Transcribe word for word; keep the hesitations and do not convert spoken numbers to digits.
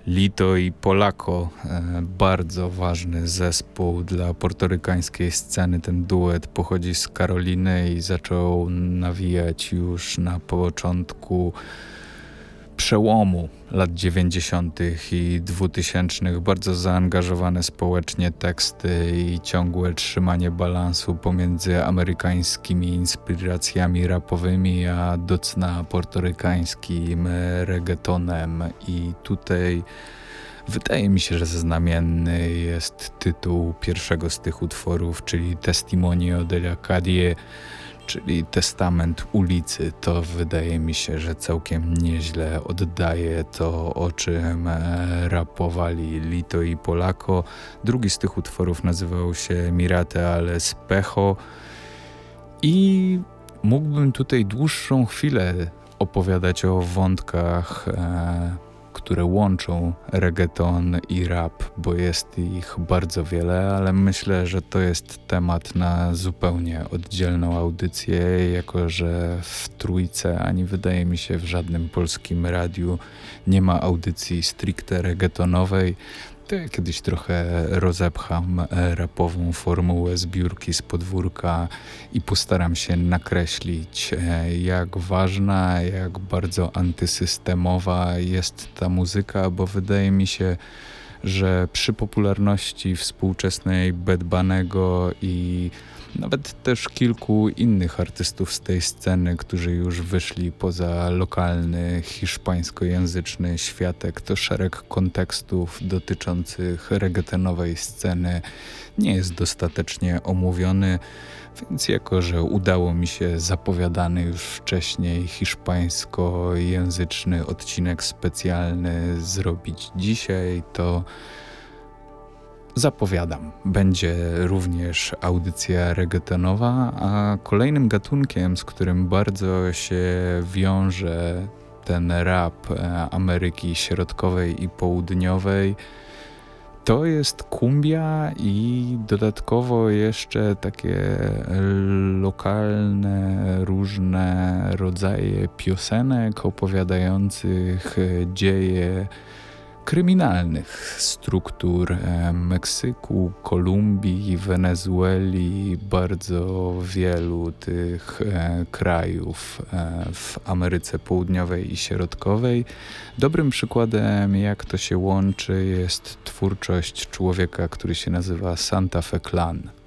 Lito i Polako, e, bardzo ważny zespół dla portorykańskiej sceny. Ten duet pochodzi z Karoliny i zaczął nawijać już na początku przełomu lat dziewięćdziesiątych i dwutysięcznych. Bardzo zaangażowane społecznie teksty i ciągłe trzymanie balansu pomiędzy amerykańskimi inspiracjami rapowymi a do cna portorykańskim reggaetonem. I tutaj wydaje mi się, że znamienny jest tytuł pierwszego z tych utworów, czyli Testimonio de la Calle, czyli Testament ulicy. To wydaje mi się, że całkiem nieźle oddaje to, o czym rapowali Lito i Polako. Drugi z tych utworów nazywał się Mirate al Espejo i mógłbym tutaj dłuższą chwilę opowiadać o wątkach, e, które łączą reggaeton i rap, bo jest ich bardzo wiele, ale myślę, że to jest temat na zupełnie oddzielną audycję, jako że w Trójce, ani wydaje mi się w żadnym polskim radiu nie ma audycji stricte reggaetonowej. To ja kiedyś trochę rozepcham rapową formułę zbiórki z podwórka i postaram się nakreślić, jak ważna, jak bardzo antysystemowa jest ta muzyka, bo wydaje mi się, że przy popularności współczesnej Bad Bunny'ego i nawet też kilku innych artystów z tej sceny, którzy już wyszli poza lokalny, hiszpańskojęzyczny światek, to szereg kontekstów dotyczących reggaetonowej sceny nie jest dostatecznie omówiony, więc jako, że udało mi się zapowiadany już wcześniej hiszpańskojęzyczny odcinek specjalny zrobić dzisiaj, to zapowiadam, będzie również audycja reggaetonowa, a kolejnym gatunkiem, z którym bardzo się wiąże ten rap Ameryki Środkowej i Południowej, to jest kumbia i dodatkowo jeszcze takie lokalne, różne rodzaje piosenek opowiadających dzieje kryminalnych struktur Meksyku, Kolumbii, Wenezueli, bardzo wielu tych krajów w Ameryce Południowej i Środkowej. Dobrym przykładem, jak to się łączy, jest twórczość człowieka, który się nazywa Santa Fe Clan.